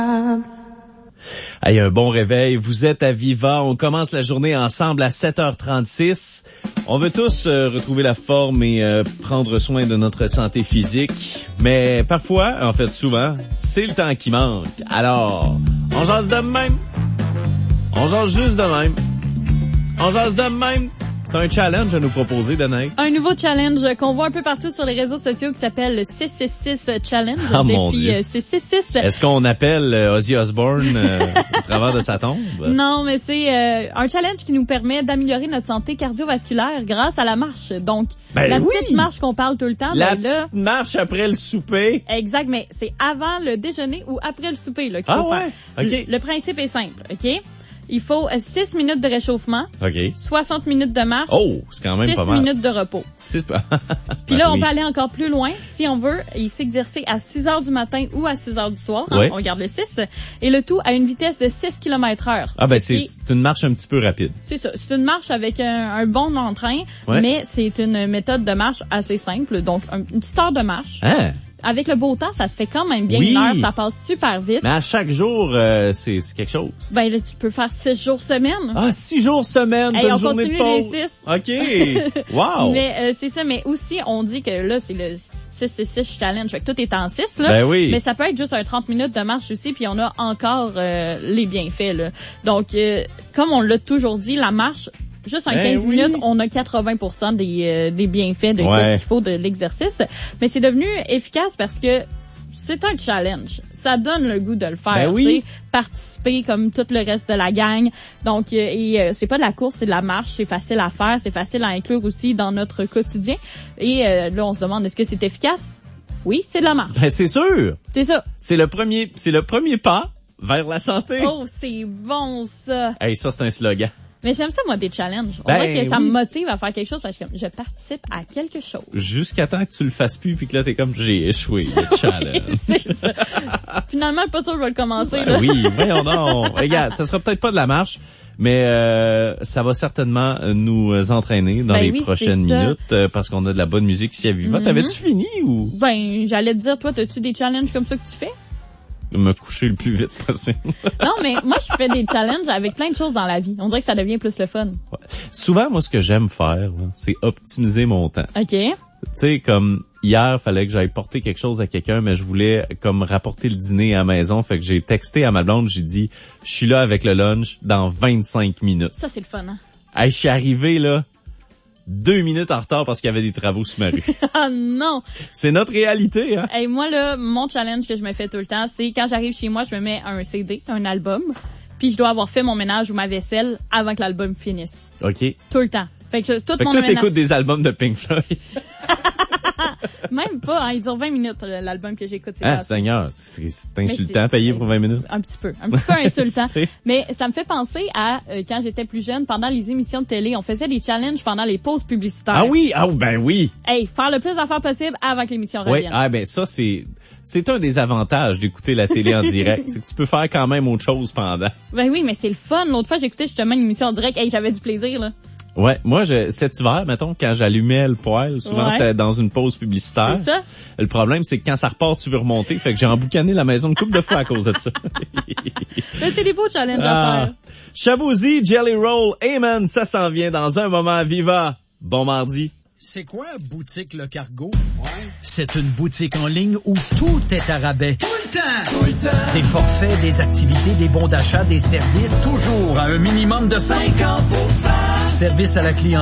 Hey, un bon réveil, vous êtes à Viva, on commence la journée ensemble à 7h36. On veut tous retrouver la forme et prendre soin de notre santé physique, mais parfois, en fait souvent, c'est le temps qui manque. Alors, on jase de même, on jase juste de même, on jase de même. T'as un challenge à nous proposer, Danaï? Un nouveau challenge qu'on voit un peu partout sur les réseaux sociaux qui s'appelle le 666 Challenge. Ah, mon Dieu. 666. Est-ce qu'on appelle Ozzy Osbourne au travers de sa tombe? Non, mais c'est un challenge qui nous permet d'améliorer notre santé cardiovasculaire grâce à la marche. Donc, la petite marche qu'on parle tout le temps. La petite marche après le souper. Exact, mais c'est avant le déjeuner ou après le souper là, qu'il faut faire. OK. Le principe est simple, OK? Il faut 6 minutes de réchauffement, OK. 60 minutes de marche, c'est quand même pas mal. 6 minutes de repos. Puis là, on peut aller encore plus loin si on veut s'exercer à 6 heures du matin ou à 6 heures du soir. Oui. On garde le 6. Et le tout à une vitesse de 6 km/h. Ah ben c'est une marche un petit peu rapide. C'est ça. C'est une marche avec un bon entrain, mais c'est une méthode de marche assez simple. Donc, une petite heure de marche. Hein? Avec le beau temps, ça se fait quand même bien une heure, ça passe super vite. Mais à chaque jour, c'est quelque chose. Ben là, tu peux faire 6 jours semaine. Ah, 6 jours semaine, hey, une journée de pause. Les 6. OK. Wow. Mais c'est ça, mais aussi on dit que là c'est le 666 challenge, fait que tout est en 6 là. Ben oui. Mais ça peut être juste un 30 minutes de marche aussi, puis on a encore les bienfaits là. Donc comme on l'a toujours dit, la marche juste en 15 minutes, on a 80% des bienfaits de ce qu'il faut de l'exercice. Mais c'est devenu efficace parce que c'est un challenge. Ça donne le goût de le faire. Participer comme tout le reste de la gang. Donc, c'est pas de la course, c'est de la marche. C'est facile à faire. C'est facile à inclure aussi dans notre quotidien. Et là, on se demande, est-ce que c'est efficace? Oui, c'est de la marche. Ben, c'est sûr. C'est ça. C'est le premier pas vers la santé. Oh, c'est bon, ça. Hey, ça, c'est un slogan. Mais j'aime ça, moi, des challenges. On dirait que ça me motive à faire quelque chose parce que je participe à quelque chose. Jusqu'à temps que tu le fasses plus puis que là, t'es comme, j'ai échoué, le challenge. C'est ça. Finalement, pas sûr que je vais le commencer, là. Oui, voyons donc. Regarde, ça sera peut-être pas de la marche, mais ça va certainement nous entraîner dans les prochaines minutes parce qu'on a de la bonne musique ici à Viva. T'avais-tu fini ou? Ben, j'allais te dire, toi, t'as-tu des challenges comme ça que tu fais? Me coucher le plus vite possible. Non, mais moi, je fais des challenges avec plein de choses dans la vie. On dirait que ça devient plus le fun. Ouais. Souvent, moi, ce que j'aime faire, c'est optimiser mon temps. OK. Tu sais, comme hier, fallait que j'aille porter quelque chose à quelqu'un, mais je voulais comme rapporter le dîner à la maison. Fait que j'ai texté à ma blonde, j'ai dit, je suis là avec le lunch dans 25 minutes. Ça, c'est le fun, hein? Hey, je suis arrivé, là, 2 minutes en retard parce qu'il y avait des travaux sur ma rue. Ah non! C'est notre réalité, hein? Hey, moi, là, mon challenge que je me fais tout le temps, c'est quand j'arrive chez moi, je me mets un CD, un album, puis je dois avoir fait mon ménage ou ma vaisselle avant que l'album finisse. OK. Tout le temps. Fait que tout mon là, ménage... t'écoutes des albums de Pink Floyd. Même pas, hein, il dure 20 minutes, l'album que j'écoute. Seigneur, c'est insultant, payer pour 20 minutes. Un petit peu insultant. Mais ça me fait penser à quand j'étais plus jeune, pendant les émissions de télé, on faisait des challenges pendant les pauses publicitaires. Ah oui, ben oui. Hey, faire le plus d'affaires possible avant que l'émission revienne. Oui, ben ça, c'est un des avantages d'écouter la télé en direct. C'est que tu peux faire quand même autre chose pendant. Ben oui, mais c'est le fun. L'autre fois, j'écoutais justement une émission en direct. Hey, j'avais du plaisir, là. Ouais, moi cet hiver, mettons, quand j'allumais le poêle, souvent c'était dans une pause publicitaire. C'est ça. Le problème, c'est que quand ça repart, tu veux remonter. Fait que j'ai emboucané la maison une couple de fois à cause de ça. Mais c'est des beaux challenges à faire. Chabouzy, Jelly Roll, Amen, ça s'en vient dans un moment. Viva! Bon mardi. C'est quoi Boutique Le Cargo? C'est une boutique en ligne où tout est à rabais. Tout le temps! Tout le temps! Des forfaits, des activités, des bons d'achat, des services. Toujours à un minimum de 50%. Service à la clientèle.